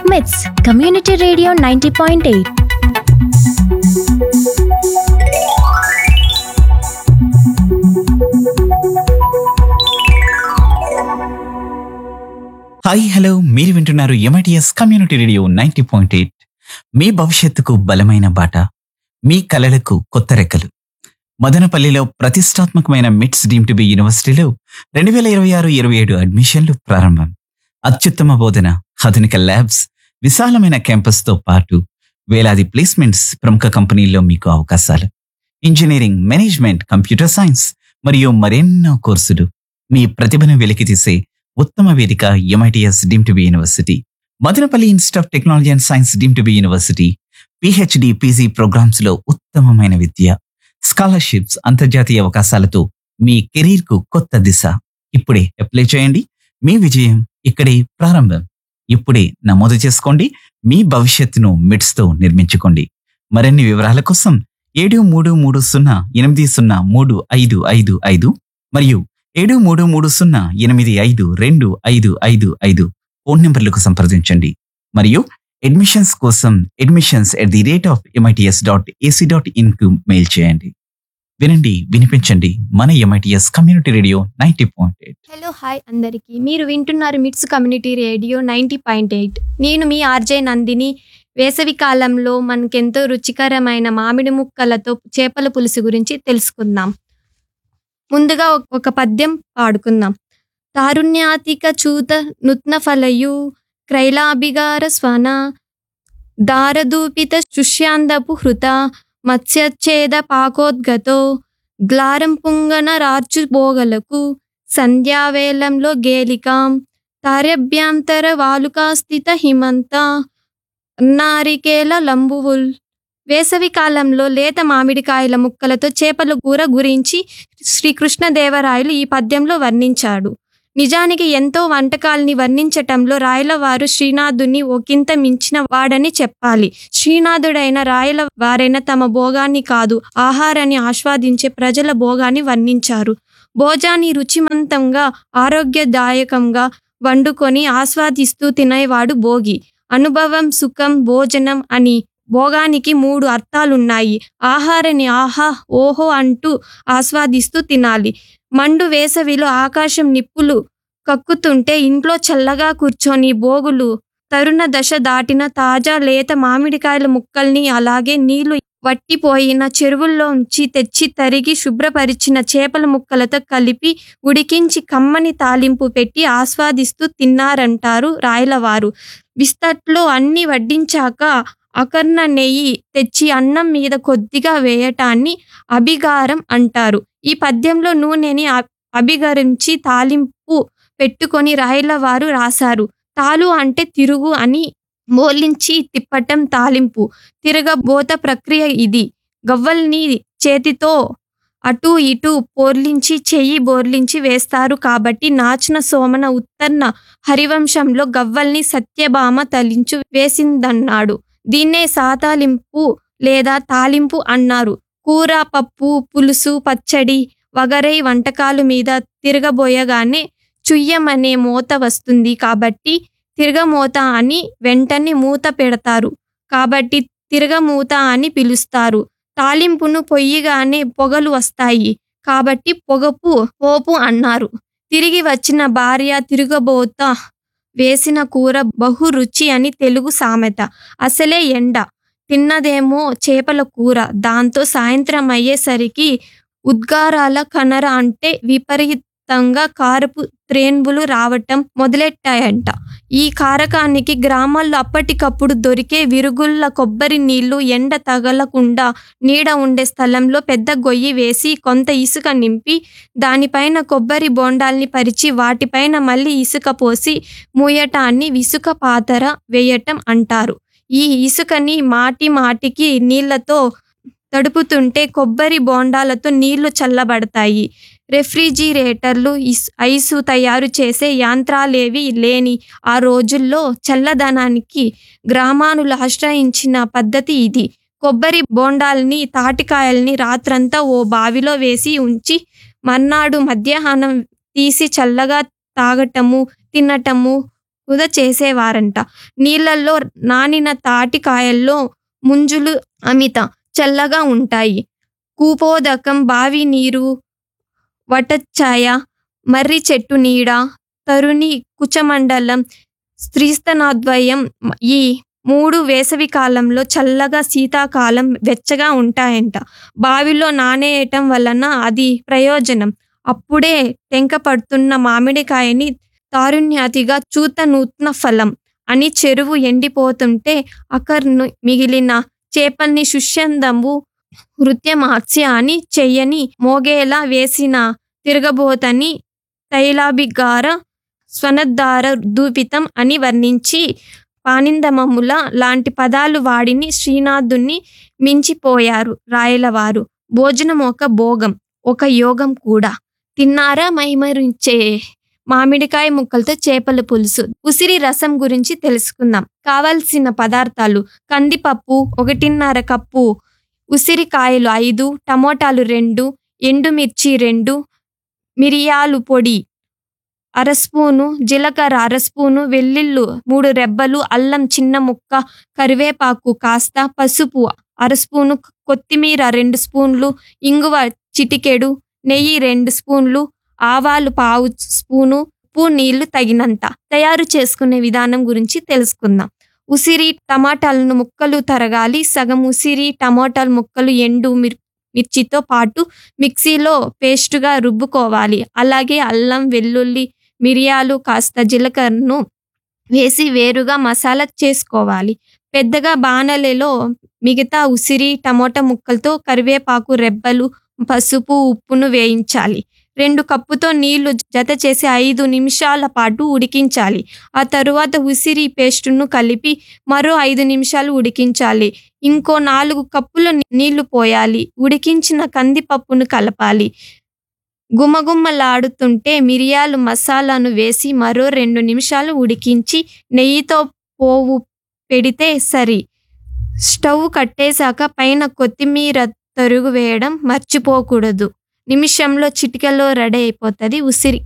మిట్స్ community radio 90.8. Hi hello, మీరు వింటున్నారు ఎంఐటిఎస్ కమ్యూనిటీ రేడియో 90.8. మీ భవిష్యత్తుకు బలమైన బాట, మీ కలలకు కొత్త రెక్కలు. మదనపల్లిలో ప్రతిష్టాత్మకమైన మిట్స్ డీమ్ టు బి యూనివర్సిటీలో 2026-27 అడ్మిషన్లు ప్రారంభం. అత్యుత్తమ బోధన, ఆధునిక ల్యాబ్స్, విశాలమైన క్యాంపస్తో పాటు వేలాది ప్లేస్మెంట్స్, ప్రముఖ కంపెనీల్లో మీకు అవకాశాలు. ఇంజనీరింగ్, మేనేజ్మెంట్, కంప్యూటర్ సైన్స్ మరియు మరెన్నో కోర్సులు. మీ ప్రతిభను వెలికితీసే ఉత్తమ వేదిక MITS deem to be university. Madanapalle institute of technology and science deem to be university. PhD, PG programmes లో ఉత్తమమైన విద్య, స్కాలర్షిప్స్, అంతర్జాతీయ అవకాశాలతో మీ కెరీర్ కు కొత్త దిశ. ఇప్పుడే అప్లై చేయండి. మీ విజయం ఇక్కడే ప్రారంభం. ఇప్పుడే నమోదు చేసుకోండి. మీ భవిష్యత్తును మిట్స్ తో నిర్మించుకోండి. మరిన్ని వివరాల కోసం 7330803555 మరియు 7330852255 ఫోన్ నెంబర్లకు సంప్రదించండి. మరియు అడ్మిషన్స్ కోసం admissions@mits.ac.in కు మెయిల్ చేయండి. వినండి, వినిపించండి మన MITS community radio 90.8. Hello, hi అందరికీ. మీరు వింటున్నారు మిట్స్ కమ్యూనిటీ రేడియో 90.8. నేను మీ ఆర్జే నందిని. వేసవి కాలంలో మనకెంతో రుచికరమైన మామిడి ముక్కలతో చేపల పులుసు గురించి తెలుసుకుందాం. ముందుగా ఒక పద్యం పాడుకుందాం. తారుణ్యాతిక చూత నూత్న ఫలయు క్రైలాభిగార స్వన దారదూపిత శుష్యాందపు హృత మత్స్యచ్ఛేద పాకోద్గతో గ్లారం పుంగన రార్చు బోగలకు సంధ్యావేలంలో గేలికాం తార్యభ్యాంతర వాలుకాస్థిత హిమంత నారికేల లంబువుల్. వేసవి కాలంలో లేత మామిడికాయల ముక్కలతో చేపల కూర గురించి శ్రీకృష్ణదేవరాయలు ఈ పద్యంలో వర్ణించాడు. నిజానికి ఎంతో వంటకాల్ని వర్ణించటంలో రాయలవారు శ్రీనాథుని ఒకంత మించిన వాడని చెప్పాలి. శ్రీనాథుడైన రాయల వారైన తమ భోగాన్ని కాదు, ఆహారాన్ని ఆస్వాదించే ప్రజల భోగాన్ని వర్ణించారు. భోజాన్ని రుచిమంతంగా, ఆరోగ్యదాయకంగా వండుకొని ఆస్వాదిస్తూ తినేవాడు భోగి. అనుభవం, సుఖం, భోజనం అని భోగానికి 3 అర్థాలున్నాయి. ఆహారాన్ని ఆహా, ఓహో అంటూ ఆస్వాదిస్తూ తినాలి. మండు వేసవిలో ఆకాశం నిప్పులు కక్కుతుంటే ఇంట్లో చల్లగా కూర్చొని భోగులు తరుణ దశ దాటిన తాజా లేత మామిడికాయల ముక్కల్ని, అలాగే నీళ్లు వట్టిపోయిన చెరువుల్లోంచి తెచ్చి తరిగి శుభ్రపరిచిన చేపల ముక్కలతో కలిపి ఉడికించి కమ్మని తాలింపు పెట్టి ఆస్వాదిస్తూ తిన్నారంటారు రాయలవారు. విస్తట్లో అన్ని వడ్డించాక అకర్ణ నెయ్యి తెచ్చి అన్నం మీద కొద్దిగా వేయటాన్ని అభిగారం అంటారు. ఈ పద్యంలో నూనెని అభిగరించి తాలింపు పెట్టుకొని రాయలవారు రాశారు. తాలు అంటే తిరుగు అని, బోర్లించి తిప్పటం తాలింపు. తిరగబోత ప్రక్రియ ఇది. గవ్వల్ని చేతితో అటూ ఇటూ పోర్లించి చెయ్యి బోర్లించి వేస్తారు కాబట్టి నాచన సోమన ఉత్తర్ణ హరివంశంలో గవ్వల్ని సత్యభామ తలించు వేసిందన్నాడు. దీన్నే సాతాలింపు లేదా తాలింపు అన్నారు. కూర, పప్పు, పులుసు, పచ్చడి వగరై వంటకాలు మీద తిరగబోయగానే చుయ్యమనే మూత వస్తుంది కాబట్టి తిరగమూత అని, వెంటనే మూత పెడతారు కాబట్టి తిరగమూత అని పిలుస్తారు. తాలింపును పొయ్యిగానే పొగలు వస్తాయి కాబట్టి పొగపు పోపు అన్నారు. తిరిగి వచ్చిన భార్య తిరగబోత వేసిన కూర బహు రుచి అని తెలుగు సామెత. అసలే ఎండ, తిన్నదేమో చేపల కూర. దాంతో సాయంత్రం అయ్యేసరికి ఉద్గారాల కనర అంటే విపరీతంగా కారపు త్రేన్పులు రావటం మొదలెట్టాయంట. ఈ కారకానికి గ్రామాల్లో అప్పటికప్పుడు దొరికే విరుగుళ్ళ కొబ్బరి నీళ్లు, ఎండ తగలకుండా నీడ ఉండే స్థలంలో పెద్ద గొయ్యి వేసి కొంత ఇసుక నింపి దానిపైన కొబ్బరి బోండాల్ని పరిచి వాటిపైన మళ్ళీ ఇసుక పోసి మూయటాన్ని ఇసుక పాతర వేయటం అంటారు. ఈ ఇసుకని మాటికి నీళ్లతో తడుపుతుంటే కొబ్బరి బోండాలతో నీళ్లు చల్లబడతాయి. రెఫ్రిజిరేటర్లు, ఐసు తయారు చేసే యంత్రాలేవి లేని ఆ రోజుల్లో చల్లదనానికి గ్రామానులు ఆశ్రయించిన పద్ధతి ఇది. కొబ్బరి బోండాల్ని, తాటికాయల్ని రాత్రంతా ఓ బావిలో వేసి ఉంచి మర్నాడు మధ్యాహ్నం తీసి చల్లగా తాగటము, తినటము వృధా చేసేవారంట. నీళ్ళల్లో నానిన తాటికాయల్లో ముంజులు అమిత చల్లగా ఉంటాయి. కూపోదకం, బావి నీరు, వటచ్ఛాయ, మర్రి చెట్టు నీడ, తరుణి, కుచమండలం, స్త్రీస్తనాద్వయం ఈ 3 వేసవి కాలంలో చల్లగా, శీతాకాలం వెచ్చగా ఉంటాయంట. బావిలో నానేయటం వలన అది ప్రయోజనం. అప్పుడే టెంక పడుతున్న మామిడికాయని తారుణ్యాతిగా చూత నూత్న ఫలం అని చెరువు ఎండిపోతుంటే అకర్ను మిగిలిన చేపల్ని శుష్యందంబు నృత్యమాత్స్య అని చెయ్యని మోగేలా వేసిన తిరగబోతని తైలాభిగార స్వనద్ధార దూపితం అని వర్ణించి పానిందమముల లాంటి పదాలు వాడిని శ్రీనాథుణ్ణి మించిపోయారు రాయలవారు. భోజనం ఒక భోగం, ఒక యోగం కూడా. తిన్నారా మైమరించే మామిడికాయ ముక్కలతో చేపల పులుసు. ఉసిరి రసం గురించి తెలుసుకుందాం. కావలసిన పదార్థాలు: కందిపప్పు 1.5 కప్పు, ఉసిరికాయలు 5, టమోటాలు 2, ఎండుమిర్చి 2, మిరియాలు పొడి 1/2 స్పూను, జీలకర్ర 1/2 స్పూను, వెల్లుల్లి 3 రెబ్బలు, అల్లం చిన్న ముక్క, కరివేపాకు కాస్త, పసుపు 1/2 స్పూను, కొత్తిమీర 2 స్పూన్లు, ఇంగువ చిటికెడు, నెయ్యి 2 స్పూన్లు, ఆవాలు 1/2 స్పూను, ఉప్పు, నీళ్లు తగినంత. తయారు చేసుకునే విధానం గురించి తెలుసుకుందాం. ఉసిరి టమాటాలను ముక్కలు తరగాలి. సగం ఉసిరి టమాటాల ముక్కలు ఎండు మిర్చితో పాటు మిక్సీలో పేస్టుగా రుబ్బుకోవాలి. అలాగే అల్లం, వెల్లుల్లి, మిరియాలు, కాస్త జీలకర్రను వేసి వేరుగా మసాలా చేసుకోవాలి. పెద్దగా బాణలిలో మిగతా ఉసిరి టమోటా ముక్కలతో కరివేపాకు రెబ్బలు, పసుపు, ఉప్పును వేయించాలి. 2 కప్పుతో నీళ్లు జత చేసి 5 నిమిషాల పాటు ఉడికించాలి. ఆ తరువాత ఉసిరి పేస్టును కలిపి మరో 5 నిమిషాలు ఉడికించాలి. ఇంకో 4 కప్పుల నీళ్లు పోయాలి. ఉడికించిన కందిపప్పును కలపాలి. గుమగుమలాడుతుంటే మిరియాలు మసాలాను వేసి మరో 2 నిమిషాలు ఉడికించి నెయ్యితో పోవు పెడితే సరి. స్టవ్ కట్టేశాక పైన కొత్తిమీర తరుగు వేయడం మర్చిపోకూడదు. నిమిషంలో చిటికెలో రెడీ అయిపోతుంది ఉసిరి